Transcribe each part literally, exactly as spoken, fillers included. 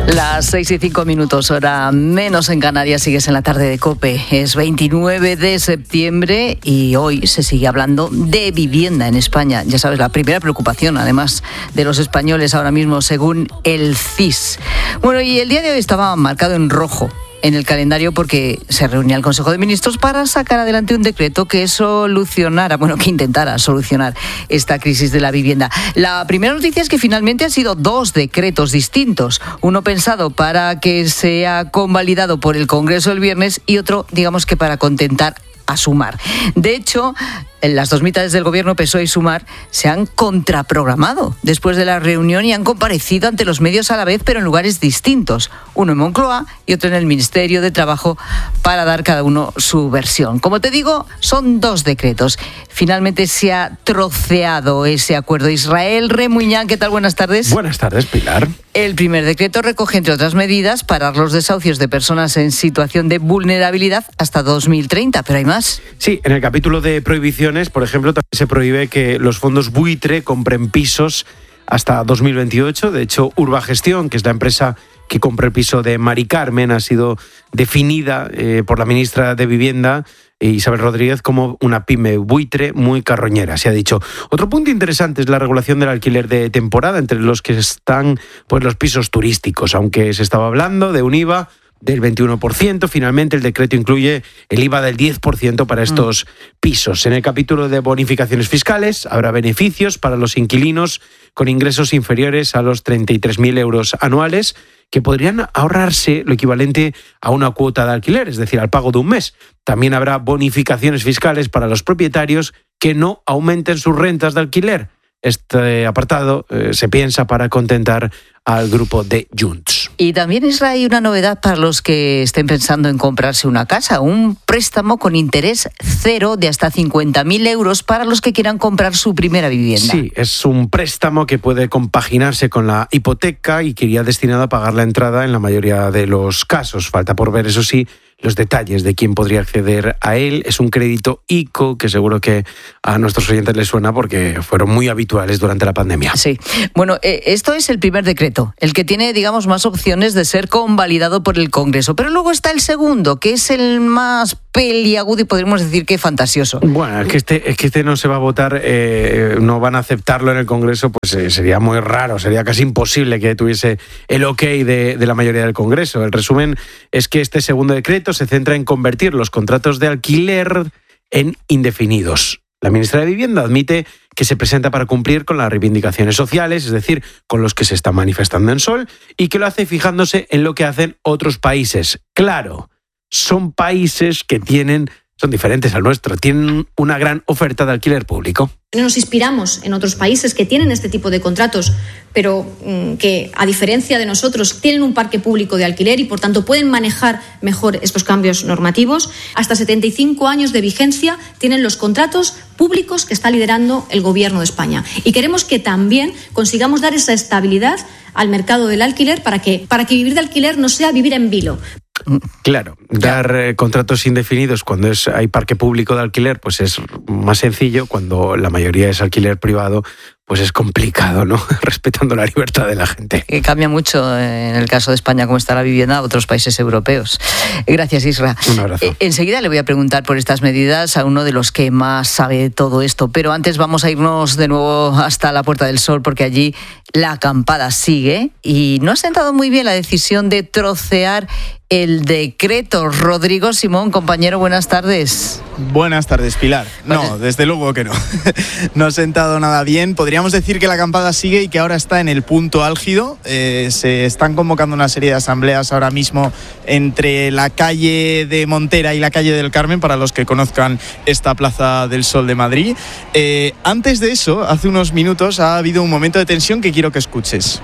Las seis y cinco minutos, hora menos en Canarias, sigues en la tarde de COPE. Es veintinueve de septiembre y hoy se sigue hablando de vivienda en España. Ya sabes, la primera preocupación, además, de los españoles ahora mismo, según el C I S. Bueno, y el día de hoy estaba marcado en rojo en el calendario porque se reunía el Consejo de Ministros para sacar adelante un decreto que solucionara, bueno, que intentara solucionar esta crisis de la vivienda. La primera noticia es que finalmente han sido dos decretos distintos, uno pensado para que sea convalidado por el Congreso el viernes y otro, digamos que para contentar a Sumar. De hecho, las dos mitades del gobierno, P S O E y Sumar, se han contraprogramado después de la reunión y han comparecido ante los medios a la vez, pero en lugares distintos. Uno en Moncloa y otro en el Ministerio de Trabajo, para dar cada uno su versión. Como te digo, son dos decretos. Finalmente se ha troceado ese acuerdo. Israel Remuñán, ¿qué tal? Buenas tardes. Buenas tardes, Pilar. El primer decreto recoge, entre otras medidas, parar los desahucios de personas en situación de vulnerabilidad hasta dos mil treinta, pero hay más. Sí, en el capítulo de prohibiciones, por ejemplo, también se prohíbe que los fondos buitre compren pisos hasta dos mil veintiocho. De hecho, Urbagestión, que es la empresa que compra el piso de Mari Carmen, ha sido definida eh, por la ministra de Vivienda, Isabel Rodríguez, como una pyme buitre muy carroñera, se ha dicho. Otro punto interesante es la regulación del alquiler de temporada, entre los que están pues los pisos turísticos, aunque se estaba hablando de un I V A del veintiuno por ciento. Finalmente, el decreto incluye el I V A del diez por ciento para estos pisos. En el capítulo de bonificaciones fiscales habrá beneficios para los inquilinos con ingresos inferiores a los treinta y tres mil euros anuales, que podrían ahorrarse lo equivalente a una cuota de alquiler, es decir, al pago de un mes. También habrá bonificaciones fiscales para los propietarios que no aumenten sus rentas de alquiler. Este apartado eh, se piensa para contentar al grupo de Junts. Y también, Israel, hay una novedad para los que estén pensando en comprarse una casa, un préstamo con interés cero de hasta cincuenta mil euros para los que quieran comprar su primera vivienda. Sí, es un préstamo que puede compaginarse con la hipoteca y que iría destinado a pagar la entrada en la mayoría de los casos. Falta por ver, eso sí, los detalles de quién podría acceder a él. Es un crédito ICO que seguro que a nuestros oyentes les suena porque fueron muy habituales durante la pandemia. Sí. Bueno, eh, esto es el primer decreto, el que tiene, digamos, más opciones de ser convalidado por el Congreso. Pero luego está el segundo, que es el más peliagudo y podríamos decir que fantasioso. Bueno, es que este, es que este no se va a votar, eh, no van a aceptarlo en el Congreso, pues eh, sería muy raro, sería casi imposible que tuviese el ok de, de la mayoría del Congreso. El resumen es que este segundo decreto se centra en convertir los contratos de alquiler en indefinidos. La ministra de Vivienda admite que se presenta para cumplir con las reivindicaciones sociales, es decir, con los que se está manifestando en Sol, y que lo hace fijándose en lo que hacen otros países. Claro, son países que tienen, son diferentes al nuestro, tienen una gran oferta de alquiler público. Nos inspiramos en otros países que tienen este tipo de contratos, pero que, a diferencia de nosotros, tienen un parque público de alquiler y, por tanto, pueden manejar mejor estos cambios normativos. Hasta setenta y cinco años de vigencia tienen los contratos públicos que está liderando el Gobierno de España. Y queremos que también consigamos dar esa estabilidad al mercado del alquiler para que, para que vivir de alquiler no sea vivir en vilo. Claro, dar eh, contratos indefinidos cuando es, hay parque público de alquiler, pues es más sencillo. Cuando la mayoría es alquiler privado, pues es complicado, ¿no? Respetando la libertad de la gente. Que cambia mucho en el caso de España cómo está la vivienda a otros países europeos. Gracias, Isra. Un abrazo. Eh, enseguida le voy a preguntar por estas medidas a uno de los que más sabe de todo esto, pero antes vamos a irnos de nuevo hasta la Puerta del Sol, porque allí la acampada sigue y no ha sentado muy bien la decisión de trocear el decreto. Rodrigo Simón, compañero, buenas tardes. Buenas tardes, Pilar. No, desde luego que no. No ha sentado nada bien. Podríamos decir que la acampada sigue y que ahora está en el punto álgido. Eh, se están convocando una serie de asambleas ahora mismo entre la calle de Montera y la calle del Carmen, para los que conozcan esta Plaza del Sol de Madrid. Eh, antes de eso, hace unos minutos, ha habido un momento de tensión que quiero que escuches.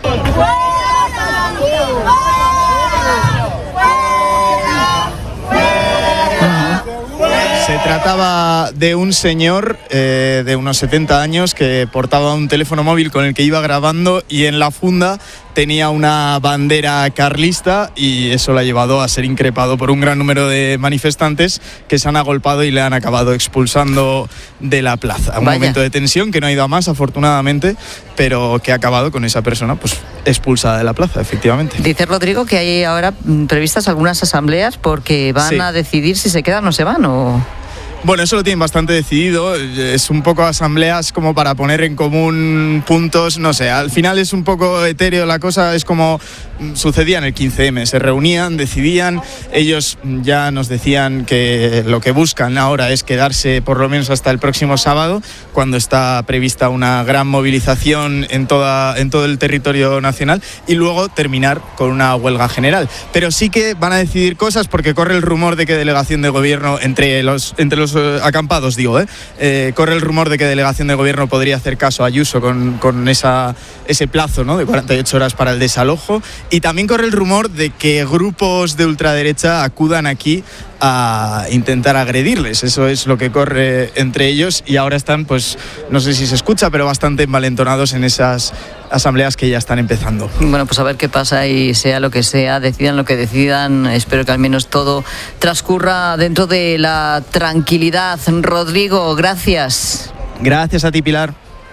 Se trataba de un señor eh, de unos setenta años que portaba un teléfono móvil con el que iba grabando y en la funda tenía una bandera carlista y eso le ha llevado a ser increpado por un gran número de manifestantes que se han agolpado y le han acabado expulsando de la plaza. Un Vaya. momento de tensión que no ha ido a más, afortunadamente, pero que ha acabado con esa persona pues expulsada de la plaza, efectivamente. Dice Rodrigo que hay ahora mm, previstas algunas asambleas porque van Sí. a decidir si se quedan o se van, ¿o...? Bueno, eso lo tienen bastante decidido, es un poco asambleas como para poner en común puntos, no sé, al final es un poco etéreo la cosa, es como sucedía en el quince eme, se reunían, decidían, ellos ya nos decían que lo que buscan ahora es quedarse por lo menos hasta el próximo sábado, cuando está prevista una gran movilización en, toda, en todo el territorio nacional, y luego terminar con una huelga general. Pero sí que van a decidir cosas porque corre el rumor de que delegación de gobierno entre los, entre los eh, acampados, digo, ¿eh? Eh, corre el rumor de que delegación de gobierno podría hacer caso a Ayuso con, con esa, ese plazo, ¿no?, de cuarenta y ocho horas para el desalojo, y también corre el rumor de que grupos de ultraderecha acudan aquí a intentar agredirles. Eso es lo que corre entre ellos, y ahora están, pues, no sé si se escucha, pero bastante envalentonados en esas asambleas que ya están empezando. Bueno, pues a ver qué pasa y sea lo que sea, decidan lo que decidan, espero que al menos todo transcurra dentro de la tranquilidad. Rodrigo, gracias. Gracias a ti, Pilar.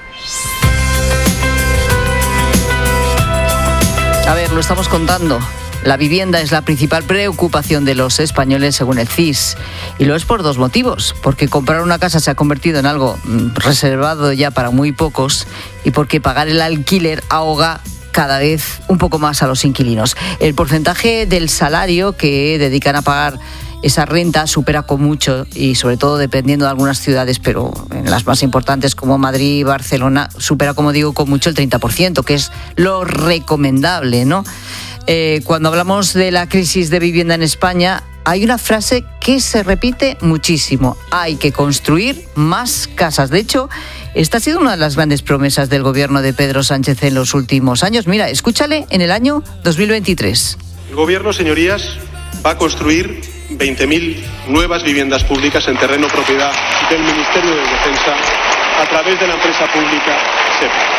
A ver, lo estamos contando. La vivienda es la principal preocupación de los españoles según el C I S. Y lo es por dos motivos. Porque comprar una casa se ha convertido en algo reservado ya para muy pocos, y porque pagar el alquiler ahoga cada vez un poco más a los inquilinos. El porcentaje del salario que dedican a pagar esa renta supera con mucho, y sobre todo dependiendo de algunas ciudades, pero en las más importantes como Madrid y Barcelona, supera, como digo, con mucho el treinta por ciento, que es lo recomendable, ¿no? Eh, cuando hablamos de la crisis de vivienda en España, hay una frase que se repite muchísimo: hay que construir más casas. De hecho, esta ha sido una de las grandes promesas del gobierno de Pedro Sánchez en los últimos años. Mira, escúchale en el año dos mil veintitrés. El gobierno, señorías, va a construir veinte mil nuevas viviendas públicas en terreno propiedad del Ministerio de Defensa a través de la empresa pública SEPA.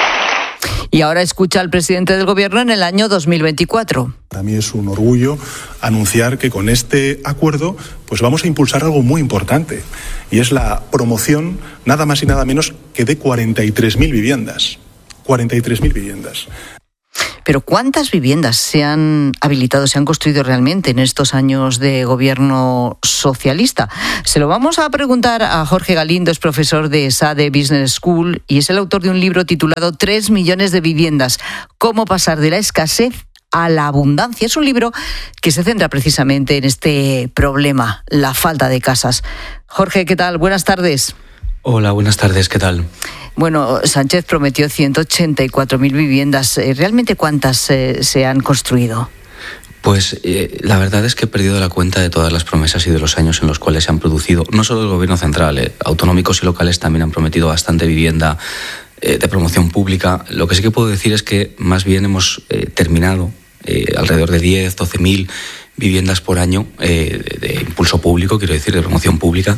Y ahora escucha al presidente del gobierno en el año dos mil veinticuatro. Para mí es un orgullo anunciar que con este acuerdo pues vamos a impulsar algo muy importante, y es la promoción nada más y nada menos que de cuarenta y tres mil viviendas. cuarenta y tres mil viviendas. Pero ¿cuántas viviendas se han habilitado, se han construido realmente en estos años de gobierno socialista? Se lo vamos a preguntar a Jorge Galindo, es profesor de S A D E Business School y es el autor de un libro titulado Tres millones de viviendas, cómo pasar de la escasez a la abundancia. Es un libro que se centra precisamente en este problema, la falta de casas. Jorge, ¿qué tal? Buenas tardes. Hola, buenas tardes, ¿qué tal? Bueno, Sánchez prometió ciento ochenta y cuatro mil viviendas. ¿Realmente cuántas eh, se han construido? Pues eh, la verdad es que he perdido la cuenta de todas las promesas y de los años en los cuales se han producido. No solo el gobierno central, eh, autonómicos y locales también han prometido bastante vivienda eh, de promoción pública. Lo que sí que puedo decir es que más bien hemos eh, terminado eh, alrededor de diez, doce mil viviendas por año eh, de, de impulso público, quiero decir, de promoción pública,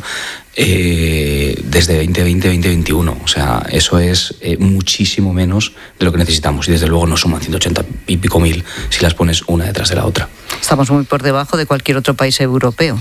eh, desde veinte veinte, veinte veintiuno. O sea, eso es eh, muchísimo menos de lo que necesitamos, y desde luego no suman ciento ochenta y pico mil si las pones una detrás de la otra. Estamos muy por debajo de cualquier otro país europeo.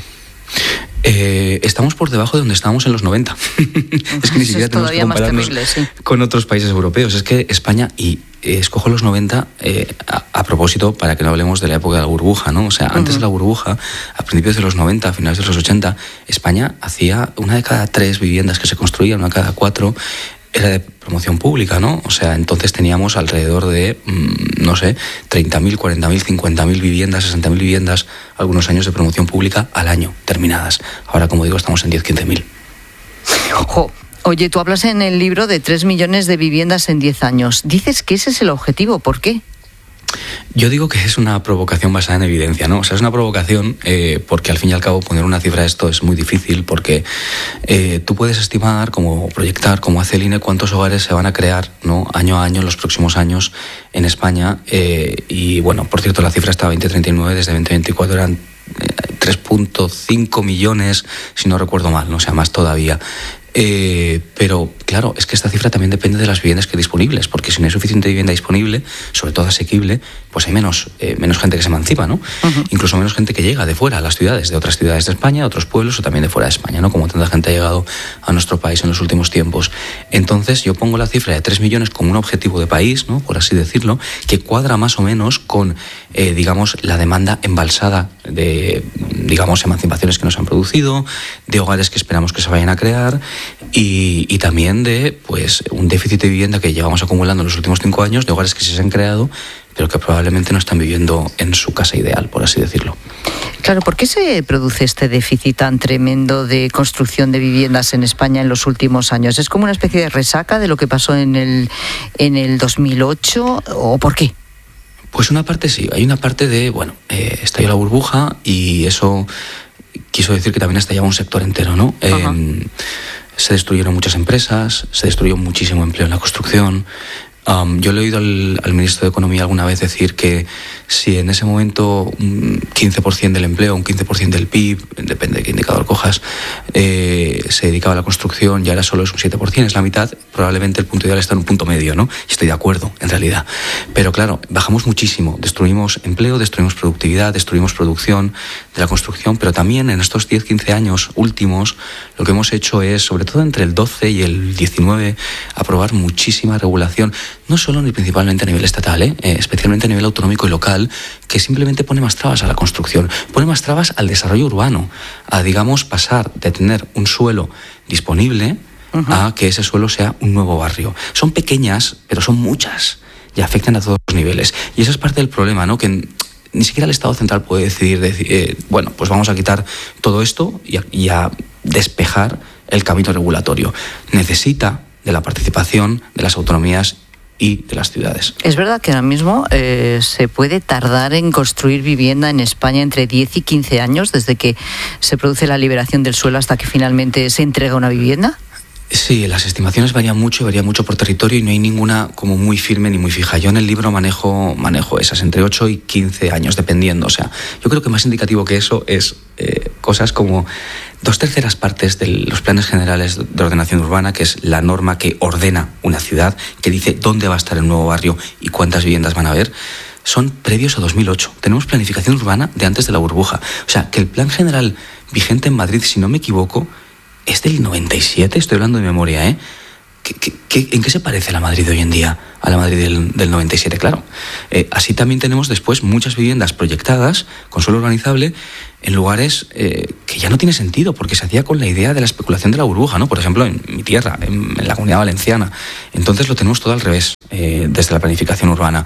Eh, estamos por debajo de donde estábamos en los noventa. Es que ni siquiera tenemos que compararnos terrible, sí. con otros países europeos. Es que España, y eh, escojo los noventa eh, a, a propósito para que no hablemos de la época de la burbuja, ¿no? O sea, antes uh-huh. de la burbuja, a principios de los noventa, a finales de los ochenta, España hacía una de cada tres viviendas que se construían, una de cada cuatro, era de promoción pública, ¿no? O sea, entonces teníamos alrededor de, mmm, no sé, treinta mil, cuarenta mil, cincuenta mil viviendas, sesenta mil viviendas, algunos años de promoción pública al año, terminadas. Ahora, como digo, estamos en diez, quince mil. Ojo. Oye, tú hablas en el libro de tres millones de viviendas en diez años. Dices que ese es el objetivo. ¿Por qué? Yo digo que es una provocación basada en evidencia, ¿no? O sea, es una provocación eh, porque al fin y al cabo poner una cifra a esto es muy difícil, porque eh, tú puedes estimar, como proyectar, como hace el I N E, cuántos hogares se van a crear, ¿no?, año a año en los próximos años en España. Eh, y bueno, por cierto, la cifra hasta veinte treinta y nueve, desde veinte veinticuatro eran eh, tres punto cinco millones, si no recuerdo mal, no, o sea, más todavía. Eh, pero claro, es que esta cifra también depende de las viviendas que hay disponibles, porque si no hay suficiente vivienda disponible, sobre todo asequible, pues hay menos, eh, menos gente que se emancipa, ¿no? Uh-huh. Incluso menos gente que llega de fuera a las ciudades, de otras ciudades de España, de otros pueblos o también de fuera de España, ¿no? Como tanta gente ha llegado a nuestro país en los últimos tiempos. Entonces yo pongo la cifra de tres millones como un objetivo de país, ¿no? Por así decirlo, que cuadra más o menos con, eh, digamos, la demanda embalsada de, digamos, emancipaciones que nos han producido, de hogares que esperamos que se vayan a crear y, y también de, pues, un déficit de vivienda que llevamos acumulando en los últimos cinco años, de hogares que sí se han creado, pero que probablemente no están viviendo en su casa ideal, por así decirlo. Claro, ¿por qué se produce este déficit tan tremendo de construcción de viviendas en España en los últimos años? ¿Es como una especie de resaca de lo que pasó en el, en el dos mil ocho o por qué? Pues una parte sí, hay una parte de, bueno, eh, estalló la burbuja y eso quiso decir que también estallaba un sector entero, ¿no? Eh, se destruyeron muchas empresas, se destruyó muchísimo empleo en la construcción. Um, yo le he oído al, al ministro de Economía alguna vez decir que si en ese momento un quince por ciento del empleo, un quince por ciento del P I B, depende de qué indicador cojas, eh, se dedicaba a la construcción, ya ahora solo es un siete por ciento, es la mitad, probablemente el punto ideal está en un punto medio, ¿no? Y estoy de acuerdo, en realidad. Pero claro, bajamos muchísimo, destruimos empleo, destruimos productividad, destruimos producción de la construcción, pero también en estos diez, quince años últimos lo que hemos hecho es, sobre todo entre el doce y el diecinueve, aprobar muchísima regulación, no solo ni principalmente a nivel estatal, ¿eh? Eh, especialmente a nivel autonómico y local, que simplemente pone más trabas a la construcción, pone más trabas al desarrollo urbano, a, digamos, pasar de tener un suelo disponible uh-huh. a que ese suelo sea un nuevo barrio. Son pequeñas, pero son muchas y afectan a todos los niveles. Y esa es parte del problema, ¿no? Que ni siquiera el Estado central puede decidir, decir, eh, bueno, pues vamos a quitar todo esto y a, y a despejar el camino regulatorio. Necesita de la participación de las autonomías y de las ciudades. Es verdad que ahora mismo eh, se puede tardar en construir vivienda en España entre diez y quince años desde que se produce la liberación del suelo hasta que finalmente se entrega una vivienda. Sí, las estimaciones varían mucho y varían mucho por territorio y no hay ninguna como muy firme ni muy fija. Yo en el libro manejo, manejo esas entre ocho y quince años, dependiendo. O sea, yo creo que más indicativo que eso es eh, cosas como dos terceras partes de los planes generales de ordenación urbana, que es la norma que ordena una ciudad, que dice dónde va a estar el nuevo barrio y cuántas viviendas van a haber, son previos a dos mil ocho. Tenemos planificación urbana de antes de la burbuja. O sea, que el plan general vigente en Madrid, si no me equivoco, es del noventa y siete, estoy hablando de memoria, ¿eh? ¿Qué, qué, qué, ¿En qué se parece la Madrid de hoy en día a la Madrid del, del noventa y siete? Claro. Eh, así también tenemos después muchas viviendas proyectadas con suelo urbanizable en lugares eh, que ya no tiene sentido, porque se hacía con la idea de la especulación de la burbuja, ¿no? Por ejemplo, en mi tierra, en, en la Comunidad Valenciana. Entonces lo tenemos todo al revés, eh, desde la planificación urbana,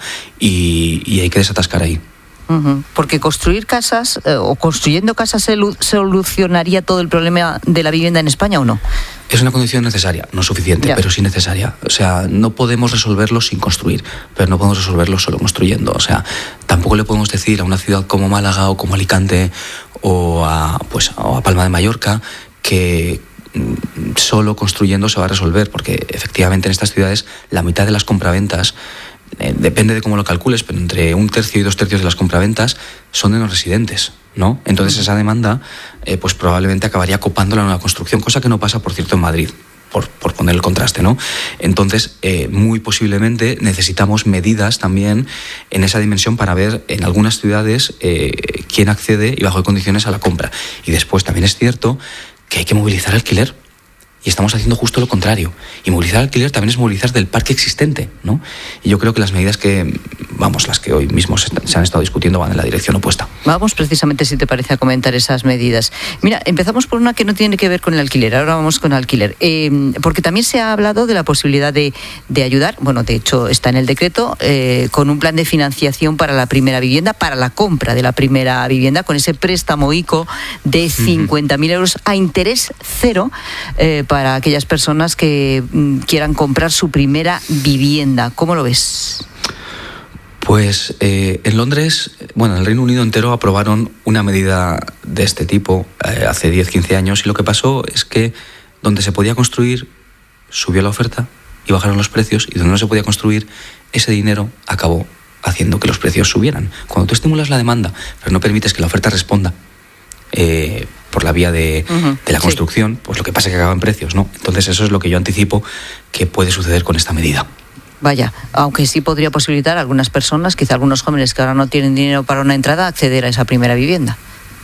y, y hay que desatascar ahí. Uh-huh. Porque construir casas eh, o construyendo casas se solucionaría todo el problema de la vivienda en España, ¿o no? Es una condición necesaria, no suficiente, ya. pero sí necesaria. O sea, no podemos resolverlo sin construir, pero no podemos resolverlo solo construyendo. O sea, tampoco le podemos decir a una ciudad como Málaga o como Alicante o a, pues, o a Palma de Mallorca que solo construyendo se va a resolver, porque efectivamente en estas ciudades la mitad de las compraventas, Eh, depende de cómo lo calcules, pero entre un tercio y dos tercios de las compraventas son de no residentes, ¿no? Entonces esa demanda eh, pues probablemente acabaría copando la nueva construcción, cosa que no pasa, por cierto, en Madrid, por, por poner el contraste, ¿no? Entonces, eh, muy posiblemente necesitamos medidas también en esa dimensión para ver en algunas ciudades eh, quién accede y bajo qué condiciones a la compra. Y después también es cierto que hay que movilizar alquiler. Y estamos haciendo justo lo contrario. Y movilizar alquiler también es movilizar del parque existente, ¿no? Y yo creo que las medidas que, vamos, las que hoy mismo se, se han estado discutiendo van en la dirección opuesta. Vamos precisamente, si te parece, a comentar esas medidas. Mira, empezamos por una que no tiene que ver con el alquiler. Ahora vamos con el alquiler. Eh, porque también se ha hablado de la posibilidad de, de ayudar, bueno, de hecho está en el decreto, eh, con un plan de financiación para la primera vivienda, para la compra de la primera vivienda, con ese préstamo ICO de cincuenta mil euros a interés cero, eh, para aquellas personas que mm, quieran comprar su primera vivienda. ¿Cómo lo ves? Pues eh, en Londres, bueno, en el Reino Unido entero aprobaron una medida de este tipo eh, hace diez, quince años, y lo que pasó es que donde se podía construir subió la oferta y bajaron los precios, y donde no se podía construir, ese dinero acabó haciendo que los precios subieran. Cuando tú estimulas la demanda pero no permites que la oferta responda, eh, por la vía de, uh-huh. de la construcción, sí. Pues lo que pasa es que acaban precios, ¿no? Entonces eso es lo que yo anticipo que puede suceder con esta medida. Vaya, aunque sí podría posibilitar a algunas personas, quizá algunos jóvenes que ahora no tienen dinero para una entrada, acceder a esa primera vivienda.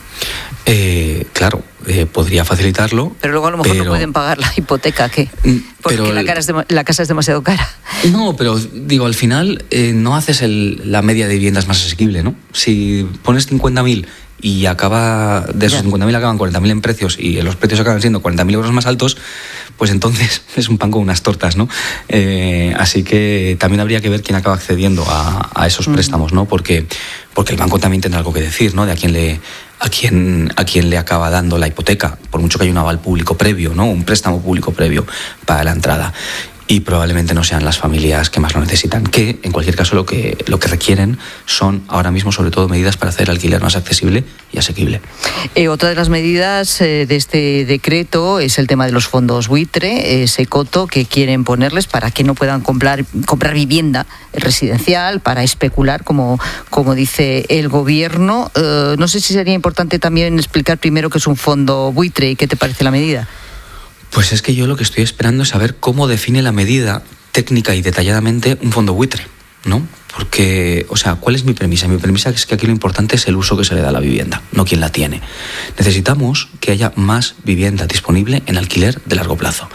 Eh, claro, eh, podría facilitarlo. Pero luego a lo mejor pero... no pueden pagar la hipoteca, ¿qué? Porque pero... la, cara es de... la casa es demasiado cara. No, pero digo, al final eh, no haces el, la media de viviendas más asequible, ¿no? Si pones cincuenta mil y acaba de esos cincuenta mil acaban cuarenta mil en precios y los precios acaban siendo cuarenta mil euros más altos, pues entonces es un pan con unas tortas, ¿no? Eh, así que también habría que ver quién acaba accediendo a, a esos mm. préstamos, ¿no? Porque, porque el banco también tendrá algo que decir, ¿no? De a quién le a quién a quién le acaba dando la hipoteca, por mucho que haya un aval público previo, ¿no? Un préstamo público previo para la entrada. Y probablemente no sean las familias que más lo necesitan, que en cualquier caso lo que, lo que requieren son ahora mismo sobre todo medidas para hacer el alquiler más accesible y asequible. Eh, otra de las medidas eh, de este decreto es el tema de los fondos buitre, ese coto que quieren ponerles para que no puedan comprar, comprar vivienda residencial, para especular, como, como dice el gobierno. Eh, no sé si sería importante también explicar primero qué es un fondo buitre y qué te parece la medida. Pues es que yo lo que estoy esperando es saber cómo define la medida técnica y detalladamente un fondo buitre, ¿no? Porque, o sea, ¿cuál es mi premisa? Mi premisa es que aquí lo importante es el uso que se le da a la vivienda, no quién la tiene. Necesitamos que haya más vivienda disponible en alquiler de largo plazo.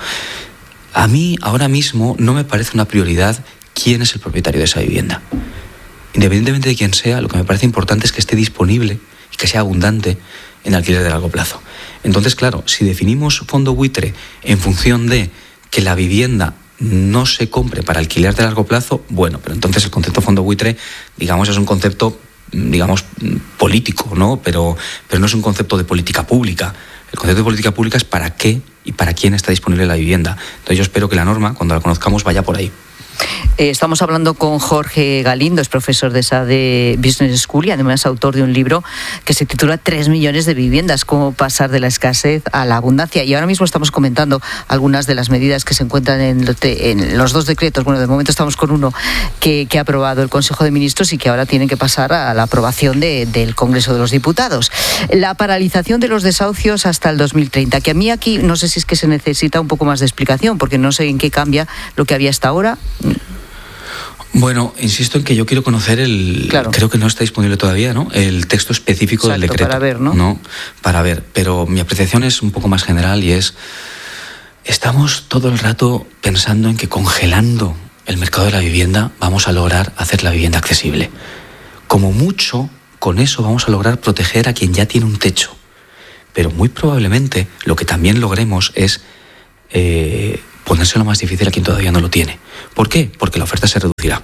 A mí, ahora mismo, no me parece una prioridad quién es el propietario de esa vivienda. Independientemente de quién sea, lo que me parece importante es que esté disponible y que sea abundante en alquiler de largo plazo. Entonces, claro, si definimos fondo buitre en función de que la vivienda no se compre para alquiler de largo plazo, bueno, pero entonces el concepto fondo buitre, digamos, es un concepto, digamos, político, ¿no? Pero, pero no es un concepto de política pública. El concepto de política pública es para qué y para quién está disponible la vivienda. Entonces yo espero que la norma, cuando la conozcamos, vaya por ahí. Eh, estamos hablando con Jorge Galindo, es profesor de S A D Business School y además autor de un libro que se titula Tres millones de viviendas, cómo pasar de la escasez a la abundancia. Y ahora mismo estamos comentando algunas de las medidas que se encuentran en, en los dos decretos. Bueno, de momento estamos con uno que, que ha aprobado el Consejo de Ministros y que ahora tienen que pasar a la aprobación de, del Congreso de los Diputados. La paralización de los desahucios hasta el dos mil treinta, que a mí aquí no sé si es que se necesita un poco más de explicación, porque no sé en qué cambia lo que había hasta ahora. Bueno, insisto en que yo quiero conocer el... Claro. Creo que no está disponible todavía, ¿no? El texto específico Exacto, del decreto. Para ver, ¿no? No, para ver. Pero mi apreciación es un poco más general y es... Estamos todo el rato pensando en que congelando el mercado de la vivienda vamos a lograr hacer la vivienda accesible. Como mucho, con eso vamos a lograr proteger a quien ya tiene un techo. Pero muy probablemente lo que también logremos es... Eh, ponérselo más difícil a quien todavía no lo tiene. ¿Por qué? Porque la oferta se reducirá.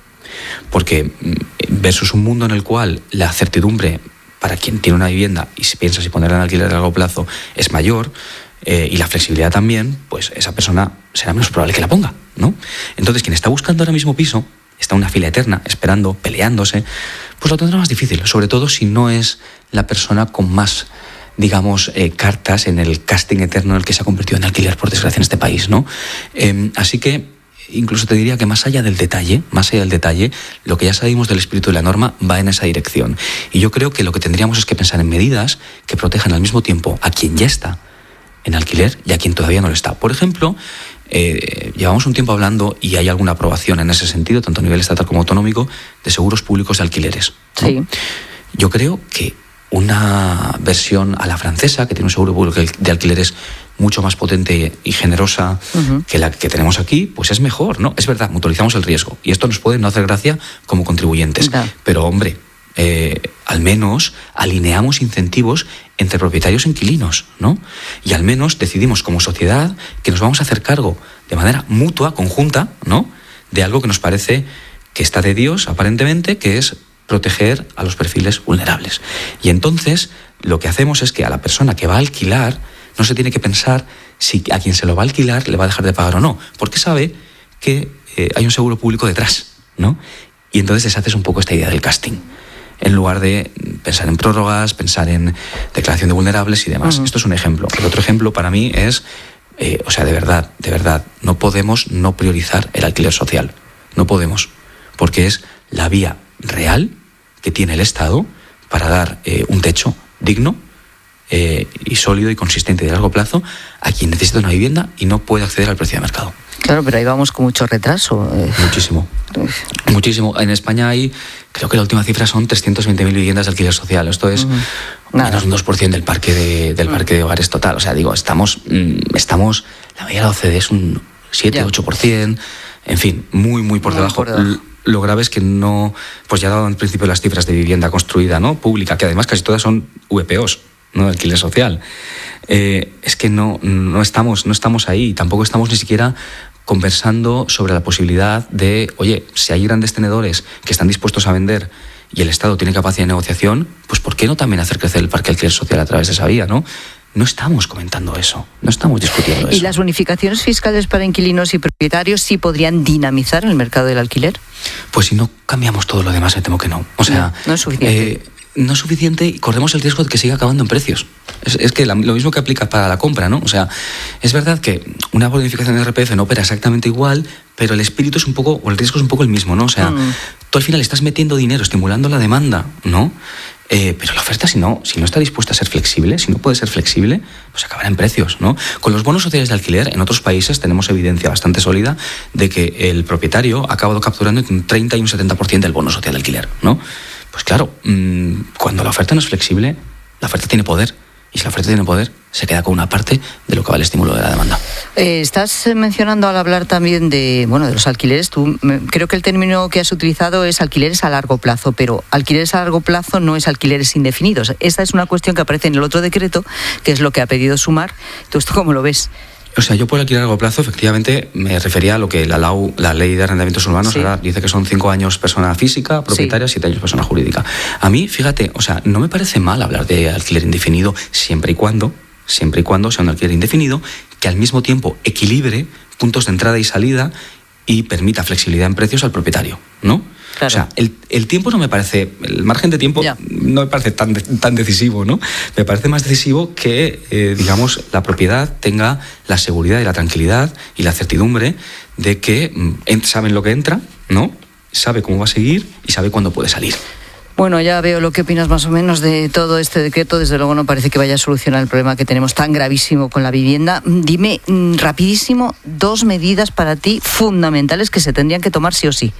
Porque versus un mundo en el cual la certidumbre para quien tiene una vivienda y se piensa si ponerla en alquiler a largo plazo es mayor, eh, y la flexibilidad también, pues esa persona será menos probable que la ponga, ¿no? Entonces, quien está buscando ahora mismo piso, está en una fila eterna, esperando, peleándose, pues lo tendrá más difícil, sobre todo si no es la persona con más... digamos, eh, cartas en el casting eterno en el que se ha convertido en alquiler, por desgracia, en este país, ¿no? Eh, así que, incluso te diría que más allá del detalle, más allá del detalle, lo que ya sabemos del espíritu de la norma va en esa dirección. Y yo creo que lo que tendríamos es que pensar en medidas que protejan al mismo tiempo a quien ya está en alquiler y a quien todavía no lo está. Por ejemplo, eh, llevamos un tiempo hablando, y hay alguna aprobación en ese sentido, tanto a nivel estatal como autonómico, de seguros públicos de alquileres, ¿no? Sí. Yo creo que una versión a la francesa, que tiene un seguro público de alquileres mucho más potente y generosa uh-huh. que la que tenemos aquí, pues es mejor, ¿no? Es verdad, mutualizamos el riesgo. Y esto nos puede no hacer gracia como contribuyentes. Uh-huh. Pero, hombre, eh, al menos alineamos incentivos entre propietarios e inquilinos, ¿no? Y al menos decidimos como sociedad que nos vamos a hacer cargo de manera mutua, conjunta, ¿no? De algo que nos parece que está de Dios, aparentemente, que es proteger a los perfiles vulnerables. Y entonces lo que hacemos es que a la persona que va a alquilar no se tiene que pensar si a quien se lo va a alquilar le va a dejar de pagar o no, porque sabe que eh, hay un seguro público detrás, ¿no? Y entonces deshaces un poco esta idea del casting, en lugar de pensar en prórrogas, pensar en declaración de vulnerables y demás. Uh-huh. Esto es un ejemplo. El otro ejemplo para mí es, eh, o sea, de verdad, de verdad, no podemos no priorizar el alquiler social. No podemos, porque es la vía real que tiene el Estado para dar eh, un techo digno eh, y sólido y consistente de largo plazo a quien necesita una vivienda y no puede acceder al precio de mercado. Claro, pero ahí vamos con mucho retraso. Muchísimo. Muchísimo. En España hay, creo que la última cifra son trescientas veinte mil viviendas de alquiler social. Esto es uh-huh. menos de un dos por ciento del parque de, del parque de hogares total. O sea, digo, estamos, estamos la media de la O C D E es un siete, ocho por ciento. En fin, muy, muy por muy debajo. Por debajo. Lo grave es que no, pues ya he dado al principio las cifras de vivienda construida, ¿no? Pública, que además casi todas son V P Os, ¿no? De alquiler social. Eh, es que no, no, estamos, no estamos ahí, tampoco estamos ni siquiera conversando sobre la posibilidad de, oye, si hay grandes tenedores que están dispuestos a vender y el Estado tiene capacidad de negociación, pues ¿por qué no también hacer crecer el parque alquiler social a través de esa vía, ¿no? No estamos comentando eso, no estamos discutiendo eso. ¿Y las bonificaciones fiscales para inquilinos y propietarios sí podrían dinamizar el mercado del alquiler? Pues si no cambiamos todo lo demás, me temo que no. O sea, no, no es suficiente. Eh, no es suficiente y corremos el riesgo de que siga acabando en precios. Es, es que la, lo mismo que aplica para la compra, ¿no? O sea, es verdad que una bonificación de R P F no opera exactamente igual, pero el espíritu es un poco, o el riesgo es un poco el mismo, ¿no? O sea, mm. tú al final estás metiendo dinero, estimulando la demanda, ¿no? Eh, pero la oferta, si no, si no está dispuesta a ser flexible, si no puede ser flexible, pues acabará en precios, ¿no? Con los bonos sociales de alquiler, en otros países tenemos evidencia bastante sólida de que el propietario ha acabado capturando entre un treinta y un setenta por ciento del bono social de alquiler, ¿no? Pues claro, mmm, cuando la oferta no es flexible, la oferta tiene poder. Y si la oferta tiene poder, se queda con una parte de lo que va el estímulo de la demanda. Eh, estás mencionando al hablar también de, bueno, de los alquileres. Tú, me, creo que el término que has utilizado es alquileres a largo plazo, pero alquileres a largo plazo no es alquileres indefinidos. Esa es una cuestión que aparece en el otro decreto, que es lo que ha pedido Sumar. ¿Tú esto cómo lo ves? O sea, yo por alquiler a largo plazo, efectivamente, me refería a lo que la, LAU, la Ley de Arrendamientos Urbanos, sí. ahora dice que son cinco años persona física, propietaria, sí. siete años persona jurídica. A mí, fíjate, o sea, no me parece mal hablar de alquiler indefinido siempre y cuando, siempre y cuando sea un alquiler indefinido que al mismo tiempo equilibre puntos de entrada y salida y permita flexibilidad en precios al propietario, ¿no? Claro. O sea, el, el tiempo no me parece, el margen de tiempo ya. no me parece tan, tan decisivo, ¿no? Me parece más decisivo que, eh, digamos, la propiedad tenga la seguridad y la tranquilidad y la certidumbre de que mm, saben lo que entra, ¿no? Sabe cómo va a seguir y sabe cuándo puede salir. Bueno, ya veo lo que opinas más o menos de todo este decreto. Desde luego no parece que vaya a solucionar el problema que tenemos tan gravísimo con la vivienda. Dime, rapidísimo, dos medidas para ti fundamentales que se tendrían que tomar sí o sí.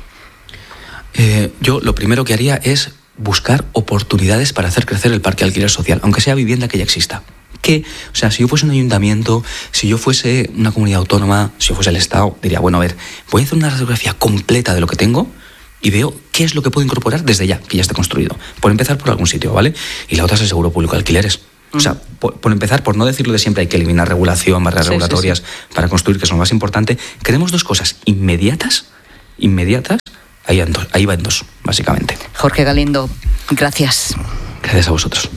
Eh, yo lo primero que haría es buscar oportunidades para hacer crecer el parque de alquiler social, aunque sea vivienda que ya exista. Que, o sea, si yo fuese un ayuntamiento, si yo fuese una comunidad autónoma, si yo fuese el Estado, diría, bueno, a ver, voy a hacer una radiografía completa de lo que tengo y veo qué es lo que puedo incorporar desde ya, que ya esté construido. Por empezar por algún sitio, ¿vale? Y la otra es el seguro público de alquileres. O sea, por, por empezar, por no decirlo de siempre, hay que eliminar regulación, barreras sí, regulatorias sí, sí. para construir, que es lo más importante. Queremos dos cosas inmediatas, inmediatas, ahí, en dos, ahí va en dos, básicamente. Jorge Galindo, gracias. Gracias a vosotros.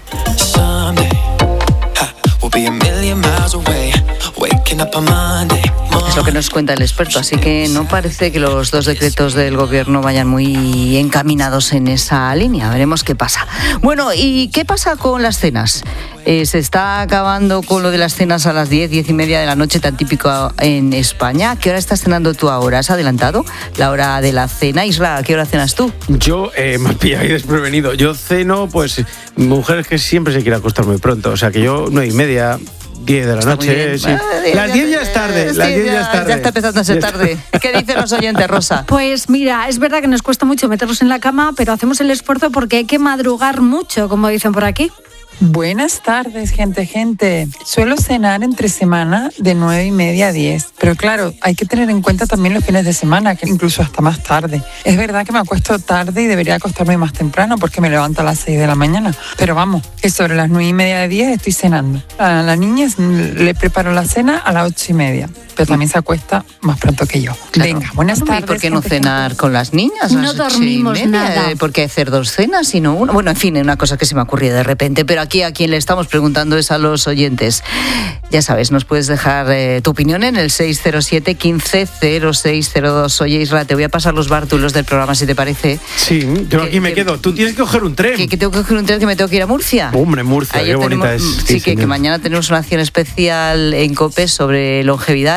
Es lo que nos cuenta el experto, así que no parece que los dos decretos del gobierno vayan muy encaminados en esa línea. Veremos qué pasa. Bueno, ¿y qué pasa con las cenas? Eh, ¿Se está acabando con lo de las cenas a las diez, diez y media de la noche, tan típico en España? ¿A qué hora estás cenando tú ahora? ¿Has adelantado la hora de la cena? Isra, ¿a qué hora cenas tú? Yo, eh, me pilla ahí desprevenido. Yo ceno, pues, mi mujer es que siempre se quiere acostar muy pronto. O sea, que yo, nueve y media... diez de la noche, sí. Ah, las diez ya es tarde, sí, las diez ya, ya es tarde. Ya está empezando a ser tarde. ¿Qué dicen los oyentes, Rosa? Pues mira, es verdad que nos cuesta mucho meternos en la cama, pero hacemos el esfuerzo porque hay que madrugar mucho, como dicen por aquí. Buenas tardes, gente, gente. Suelo cenar entre semana de nueve y media a diez, pero claro, hay que tener en cuenta también los fines de semana, que incluso hasta más tarde. Es verdad que me acuesto tarde y debería acostarme más temprano porque me levanto a las seis de la mañana, pero vamos, que sobre las nueve y media de diez estoy cenando. A la niña le preparo la cena a las ocho y media, pero también se acuesta más pronto que yo. Claro. Venga, buenas tardes. ¿Y por qué no cenar gente? Con las niñas? No dormimos nada. ¿Por qué hacer dos cenas y no una? Bueno, en fin, es una cosa que se me ha ocurrido de repente, pero aquí a quien le estamos preguntando es a los oyentes. Ya sabes, nos puedes dejar eh, tu opinión en el seis cero siete, quince, cero seis cero dos. Oye, Isra, te voy a pasar los bártulos del programa, si te parece. Sí, yo que, aquí me que, quedo. Tú tienes que coger un tren. Que, que tengo que coger un tren, que me tengo que ir a Murcia. Hombre, Murcia, Ayer qué tenemos, bonita es. Sí, sí que, que mañana tenemos una acción especial en COPE sobre longevidad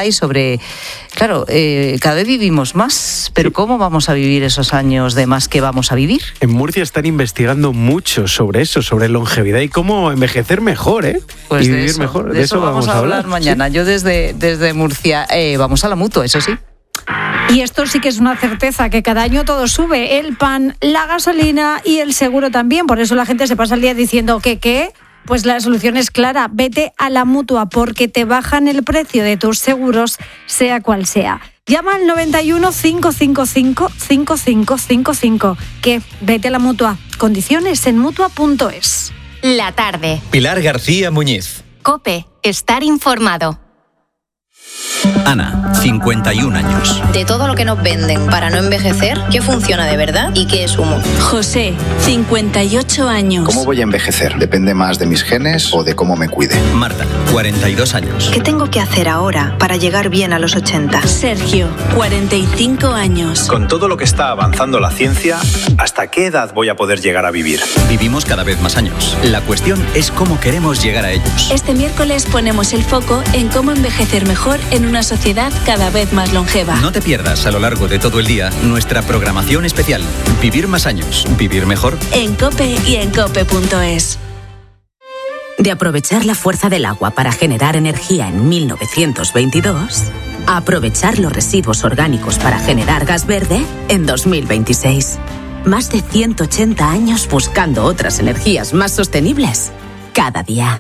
hay sobre, claro, eh, cada vez vivimos más, pero ¿cómo vamos a vivir esos años de más que vamos a vivir? En Murcia están investigando mucho sobre eso, sobre longevidad y cómo envejecer mejor, ¿eh? Pues y de vivir eso, mejor. De, de eso, eso vamos, vamos a hablar, hablar mañana. Sí. Yo desde, desde Murcia, eh, vamos a la Mutua, eso sí. Y esto sí que es una certeza, que cada año todo sube, el pan, la gasolina y el seguro también. Por eso la gente se pasa el día diciendo que qué. Pues la solución es clara, vete a la Mutua porque te bajan el precio de tus seguros, sea cual sea. Llama al noventa y uno, cinco cinco cinco, cinco cinco cinco cinco. Que vete a la Mutua. Condiciones en mutua punto es. La tarde. Pilar García Muñiz. COPE. Estar informado. Ana, cincuenta y un años. De todo lo que nos venden para no envejecer, ¿qué funciona de verdad y qué es humo? José, cincuenta y ocho años. ¿Cómo voy a envejecer? ¿Depende más de mis genes o de cómo me cuide? Marta, cuarenta y dos años. ¿Qué tengo que hacer ahora para llegar bien a los ochenta? Sergio, cuarenta y cinco años. Con todo lo que está avanzando la ciencia, ¿hasta qué edad voy a poder llegar a vivir? Vivimos cada vez más años. La cuestión es cómo queremos llegar a ellos. Este miércoles ponemos el foco en cómo envejecer mejor en una sociedad cada vez más longeva. No te pierdas a lo largo de todo el día nuestra programación especial. Vivir más años, vivir mejor. En COPE y en cope punto es. De aprovechar la fuerza del agua para generar energía en mil novecientos veintidós, a aprovechar los residuos orgánicos para generar gas verde en dos mil veintiséis. Más de ciento ochenta años buscando otras energías más sostenibles. Cada día.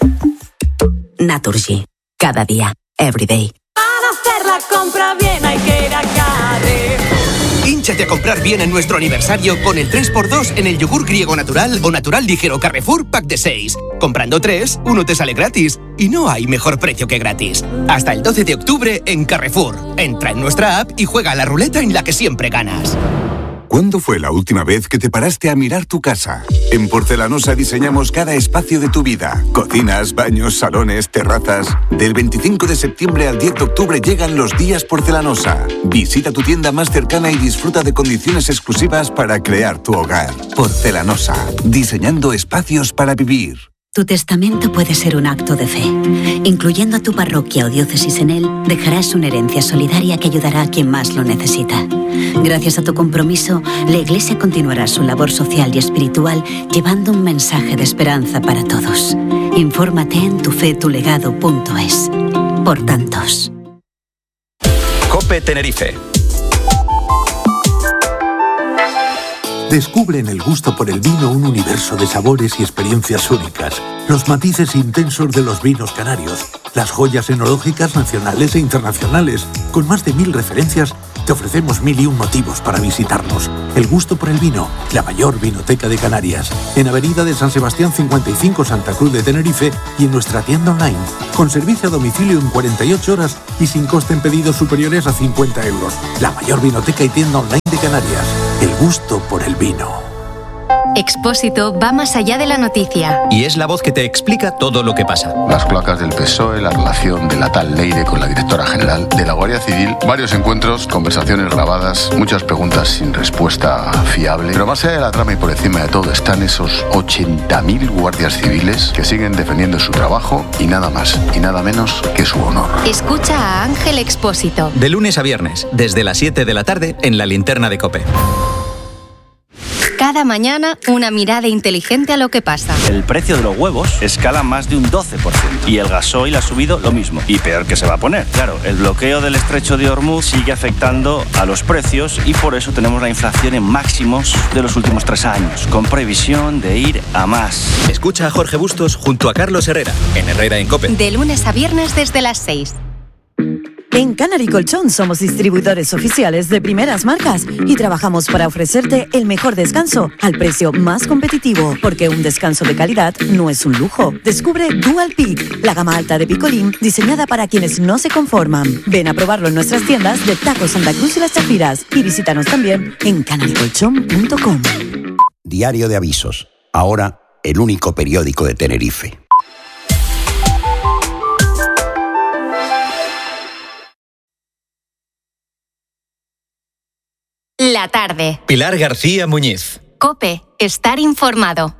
Naturgy. Cada día. Every day. Para hacer la compra bien hay que ir a Carrefour. Hínchate a comprar bien en nuestro aniversario con el tres por dos en el yogur griego natural o natural ligero Carrefour Pack de seis. Comprando tres, uno te sale gratis. Y no hay mejor precio que gratis. Hasta el doce de octubre en Carrefour. Entra en nuestra app y juega a la ruleta en la que siempre ganas. ¿Cuándo fue la última vez que te paraste a mirar tu casa? En Porcelanosa diseñamos cada espacio de tu vida. Cocinas, baños, salones, terrazas. Del veinticinco de septiembre al diez de octubre llegan los días Porcelanosa. Visita tu tienda más cercana y disfruta de condiciones exclusivas para crear tu hogar. Porcelanosa. Diseñando espacios para vivir. Tu testamento puede ser un acto de fe. Incluyendo a tu parroquia o diócesis en él, dejarás una herencia solidaria que ayudará a quien más lo necesita. Gracias a tu compromiso, la Iglesia continuará su labor social y espiritual llevando un mensaje de esperanza para todos. Infórmate en tufetulegado punto es. Por tantos. COPE Tenerife. Descubre en el gusto por el vino un universo de sabores y experiencias únicas. Los matices intensos de los vinos canarios, las joyas enológicas nacionales e internacionales. Con más de mil referencias, te ofrecemos mil y un motivos para visitarnos. El gusto por el vino, la mayor vinoteca de Canarias. En Avenida de San Sebastián cincuenta y cinco, Santa Cruz de Tenerife, y en nuestra tienda online. Con servicio a domicilio en cuarenta y ocho horas y sin coste en pedidos superiores a cincuenta euros. La mayor vinoteca y tienda online de Canarias. El gusto por el vino. Expósito va más allá de la noticia. Y es la voz que te explica todo lo que pasa. Las cloacas del P S O E, la relación de la tal Leire con la directora general, de la Guardia Civil, varios encuentros, conversaciones grabadas, muchas preguntas sin respuesta fiable. Pero más allá de la trama y por encima de todo están esos ochenta mil guardias civiles que siguen defendiendo su trabajo y nada más y nada menos que su honor. Escucha a Ángel Expósito. De lunes a viernes, desde las siete de la tarde, en la linterna de COPE. Cada mañana, una mirada inteligente a lo que pasa. El precio de los huevos escala más de un doce por ciento y el gasoil ha subido lo mismo. Y peor que se va a poner. Claro, el bloqueo del estrecho de Hormuz sigue afectando a los precios y por eso tenemos la inflación en máximos de los últimos tres años, con previsión de ir a más. Escucha a Jorge Bustos junto a Carlos Herrera, en Herrera en COPE. De lunes a viernes desde las seis. En Canary Colchón somos distribuidores oficiales de primeras marcas y trabajamos para ofrecerte el mejor descanso al precio más competitivo, porque un descanso de calidad no es un lujo. Descubre Dual Peak, la gama alta de picolín diseñada para quienes no se conforman. Ven a probarlo en nuestras tiendas de Taco Santa Cruz y Las Chafiras y visítanos también en canary colchón punto com. Diario de Avisos, ahora el único periódico de Tenerife. La tarde. Pilar García Muñiz. COPE. Estar informado.